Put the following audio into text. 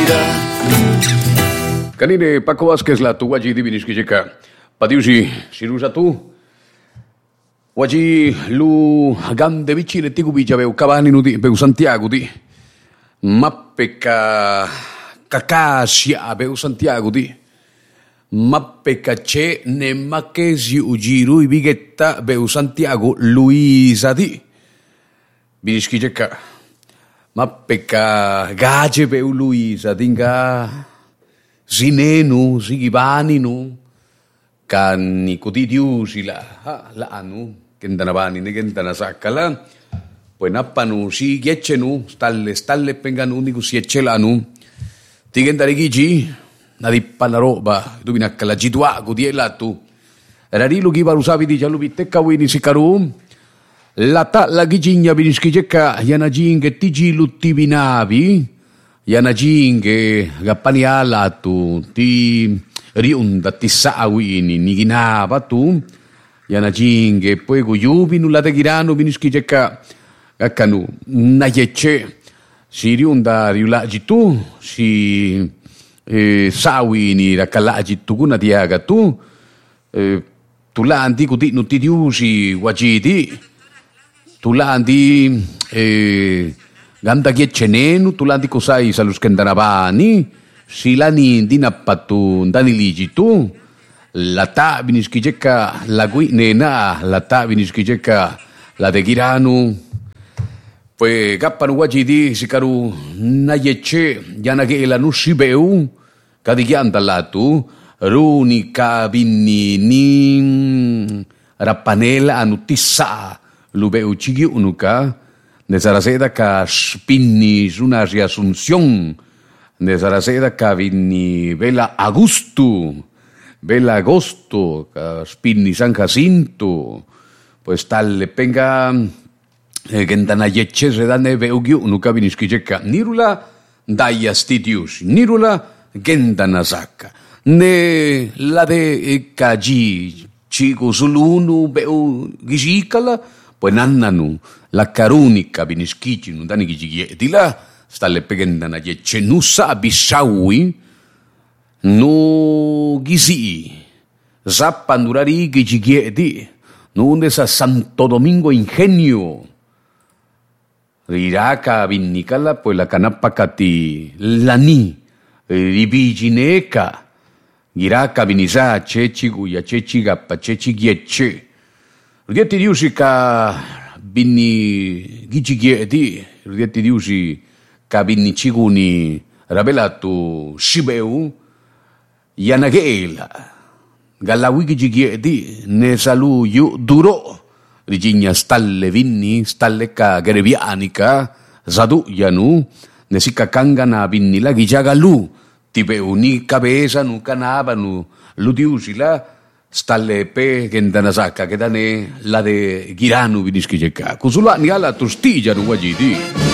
Kanine Paco Vázquez la tu waji divinis kijeka. Padiusi sirusa tu. Waji lu gande vicine tigu bija beu Cavani nudi beu Santiago di. Mappeka kakasia beu Santiago di. Mappeka che ne makesi ujiru ibigetta beu Santiago Luisa di. Binis kijeka. Mappeka gaje beu Luisa dinga. Zinenu, Zigibaninu, kan ikutidiu sila, la anu, kentanabani ni kentanasakala, pues napanu si giechenu, stalle penganu niku siechelanu, tigentarigiji, nadipalaroba, dubinakala jidwa gudielatu, rarilu gibarusabi di jalubiteka wini sikaru, lata lagijinya biniskijeka yanajinge tiji lutibinabi, yanajinge gapaniala tu ti riunda ti sawini ni ginaba tu yanajinge poi guyubi nulla de girano biniskijeka akanu nayeche si riunda riulaji tu si sawini rakalaji tu kuna diaga tu tulandi kuti nuti diusi wajidi tulandi ganda giechenenu tulandi kusai salus kendanabani silani dinapatu daniliji tu lata biniskijeka lagui nena lata biniskijeka la de giranu pues gapan wajidi sikaru nayeche yanagela nusibeu kadigianta latu runi kabini ni rapanela anutisa lubeu chigi unuka de Saraceda ka spinni una riasunción de Saraceda ka vini vela agosto ka spinni San Jacinto pues tal le penga gentanayeche redane veugiu nuka viniskijeka nirula dayastidius nirula gentanasaka ne la de kaji chico sulunu beu gijikala pues nannanu la carunica biniskici non dani gigi di là sta le pegenda na yeche nusa abisawi no gisi zapandurari gigi di no unde sa Santo Domingo Ingenio riraka binikala pues la canapacati lani ribigineka giraka binisa chechi guya chechi gappa chechi gieche Rudietti diusika binni gigigieti, rudietti diusi ka binni chiguni rabelatu shibeu, yanagela, galawi gigigieti, ne salu yu duro, rigigna stalle vinni, stalle ka gerevianica, zadu yanu, ne sika kangana binni la gijagalu, tibeu ni cabeza nu canaba nu ludiusila, stalle pe gentanasaka kedane la de giranu biniskijeka kusula ni ala tustija nu wajidi